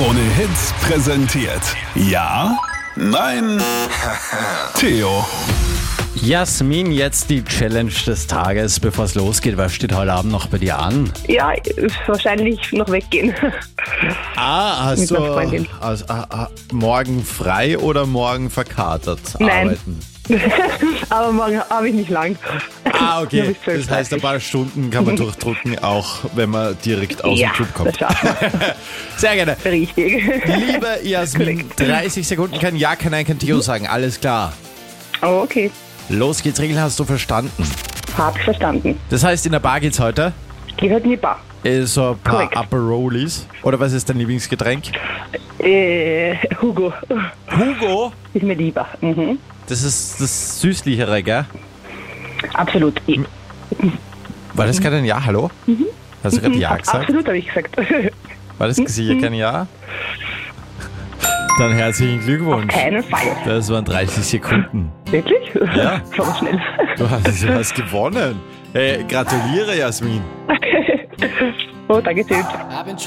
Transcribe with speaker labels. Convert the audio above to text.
Speaker 1: Krone Hits präsentiert. Ja? Nein? Theo.
Speaker 2: Jasmin, jetzt die Challenge des Tages. Bevor es losgeht, was steht heute Abend noch bei dir an?
Speaker 3: Ja, wahrscheinlich noch weggehen.
Speaker 2: Hast
Speaker 3: Mit meiner Freundin.
Speaker 2: Morgen frei oder morgen verkatert
Speaker 3: Nein.
Speaker 2: arbeiten?
Speaker 3: Aber morgen habe ich nicht lang.
Speaker 2: Okay.
Speaker 3: bis 12:30.
Speaker 2: Das heißt, ein paar Stunden kann man durchdrucken, auch wenn man direkt aus dem Club kommt.
Speaker 3: das schaffen wir.
Speaker 2: Sehr gerne.
Speaker 3: Richtig.
Speaker 2: Liebe Jasmin, 30 Sekunden kein Ja, kein Nein, kein Theo sagen. Alles klar.
Speaker 3: Oh, okay.
Speaker 2: Los geht's, Regeln hast du verstanden.
Speaker 3: Hab verstanden.
Speaker 2: Das heißt, in der Bar geht's heute?
Speaker 3: Geht halt in die Bar.
Speaker 2: So ein paar
Speaker 3: Korrekt.
Speaker 2: Aperolis. Oder was ist dein Lieblingsgetränk?
Speaker 3: Hugo.
Speaker 2: Hugo?
Speaker 3: Ist mir lieber. Mhm.
Speaker 2: Das ist das Süßlichere, gell?
Speaker 3: Absolut.
Speaker 2: War das gerade ein Ja, hallo? Hast du gerade Ja gesagt?
Speaker 3: Absolut, habe ich gesagt.
Speaker 2: War das sicher kein Ja? Dann herzlichen Glückwunsch.
Speaker 3: Auf keinen Fall.
Speaker 2: Das waren 30 Sekunden.
Speaker 3: Wirklich?
Speaker 2: Ja.
Speaker 3: Schon schnell.
Speaker 2: Du hast gewonnen. Hey, gratuliere, Jasmin.
Speaker 3: Oh, danke schön.